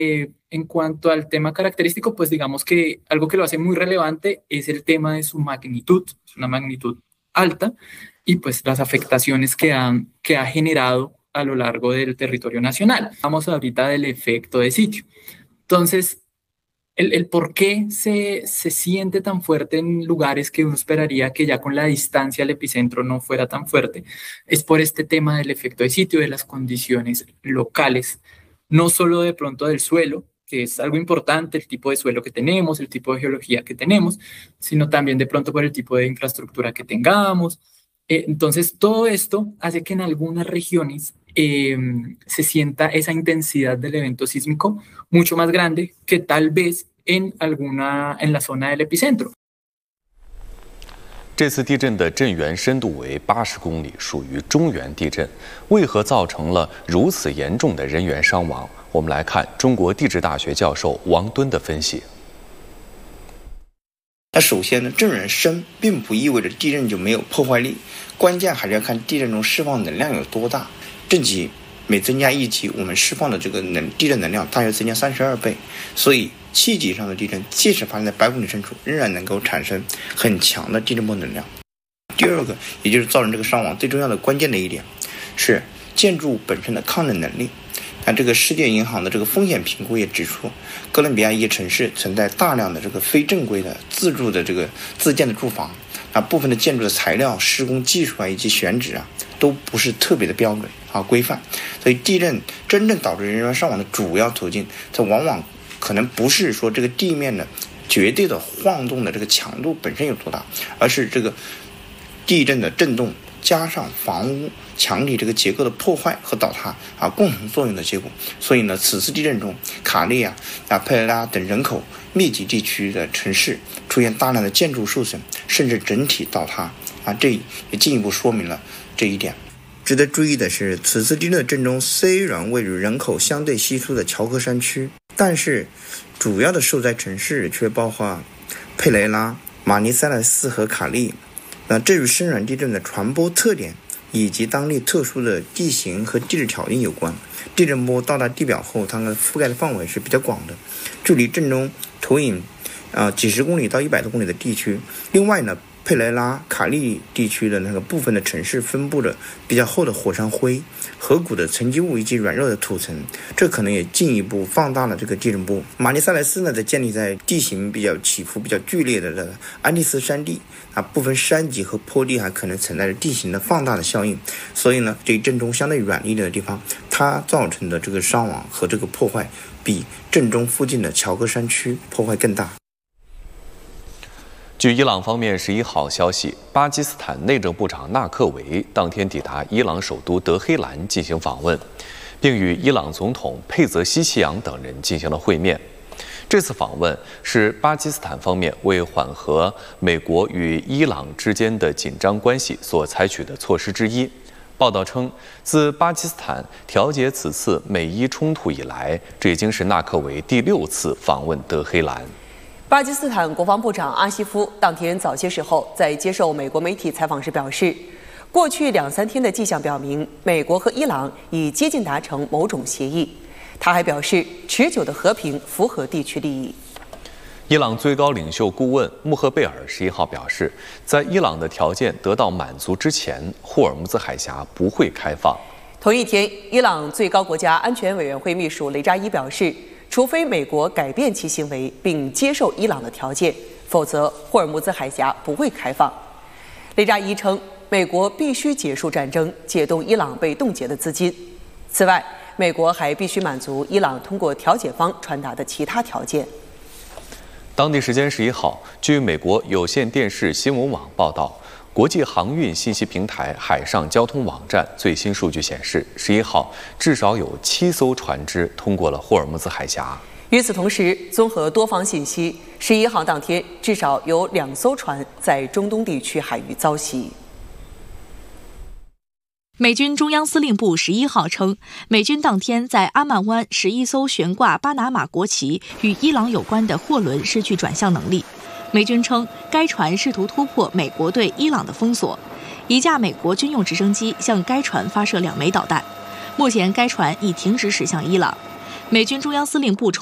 En cuanto al tema característico, pues digamos que algo que lo hace muy relevante es el tema de su magnitud, es una magnitud alta, y pues las afectaciones que ha generado a lo largo del territorio nacional. Vamos ahorita del efecto de sitio. Entonces, el por qué se siente tan fuerte en lugares que uno esperaría que ya con la distancia al epicentro no fuera tan fuerte, es por este tema del efecto de sitio, de las condiciones locales, no solo de pronto del suelo, que es algo importante, el tipo de suelo que tenemos, el tipo de geología que tenemos, sino también de pronto por el tipo de infraestructura que tengamos. Entonces, todo esto hace que en algunas regiones se sienta esa intensidad del evento sísmico mucho más grande que tal vez en la zona del epicentro。 这次地震的震源深度为80公里，属于中原地震。为何造成了如此严重的人员伤亡？我们来看中国地质大学教授王敦的分析。 那首先呢，震源深并不意味着地震就没有破坏力，关键还是要看地震中释放能量有多大。震级每增加1级，我们释放的这个地震能量大约增加32倍，所以7级以上的地震，即使发生在100公里深处，仍然能够产生很强的地震波能量。第二个，也就是造成这个伤亡最重要的关键的一点，是建筑本身的抗震能力。那这个世界银行的这个风险评估也指出，哥伦比亚一些城市存在大量的这个非正规的自住的这个自建的住房，部分的建筑的材料、施工技术以及选址都不是特别的标准规范，所以地震真正导致人员伤亡的主要途径，它往往可能不是说这个地面的绝对的晃动的这个强度本身有多大，而是这个地震的震动加上房屋墙体这个结构的破坏和倒塌共同作用的结果。所以呢，此次地震中，卡利佩雷拉等人口密集地区的城市出现大量的建筑受损，甚至整体倒塌这也进一步说明了这一点。值得注意的是，此次地震的震中虽然位于人口相对稀疏的乔科山区，但是主要的受灾城市却包括佩雷拉、马尼塞莱斯和卡利。这与深远地震的传播特点以及当地特殊的地形和地质条件有关。地震波到达地表后，它的覆盖的范围是比较广的，距离震中投影几十公里到100多公里的地区。另外呢，佩雷拉、卡利地区的那个部分的城市分布着比较厚的火山灰、河谷的沉积物以及软弱的土层，这可能也进一步放大了这个地震波。马尼塞莱斯呢，则建立在地形比较起伏比较剧烈的安第斯山地部分山脊和坡地还可能存在着地形的放大的效应，所以呢，这震中相对远一点的地方，它造成的这个伤亡和这个破坏比震中附近的乔科山区破坏更大。 据伊朗方面11号消息，巴基斯坦内政部长纳克维当天抵达伊朗首都德黑兰进行访问，并与伊朗总统佩泽西奇扬等人进行了会面。这次访问是巴基斯坦方面为缓和美国与伊朗之间的紧张关系所采取的措施之一。报道称，自巴基斯坦调解此次美伊冲突以来，这已经是纳克维第6次访问德黑兰。 巴基斯坦国防部长阿西夫当天早些时候在接受美国媒体采访时表示，过去2-3天的迹象表明，美国和伊朗已接近达成某种协议。他还表示，持久的和平符合地区利益。 伊朗最高领袖顾问穆赫贝尔11号表示，在伊朗的条件得到满足之前，霍尔木兹海峡不会开放。 同一天，伊朗最高国家安全委员会秘书雷扎伊表示，除非美国改变其行为并接受伊朗的条件，否则霍尔木兹海峡不会开放。雷扎伊称，美国必须结束战争，解冻伊朗被冻结的资金。此外，美国还必须满足伊朗通过调解方传达的其他条件。 当地时间11号，据美国有线电视新闻网报道，国际航运信息平台海上交通网站最新数据显示，11号至少有7艘船只通过了霍尔木兹海峡。 与此同时，综合多方信息，11号当天至少有2艘船在中东地区海域遭袭。 美军中央司令部11号称，美军当天在阿曼湾11艘悬挂巴拿马国旗与伊朗有关的货轮失去转向能力。美军称，该船试图突破美国对伊朗的封锁。一架美国军用直升机向该船发射2枚导弹。目前，该船已停止驶向伊朗。 美军中央司令部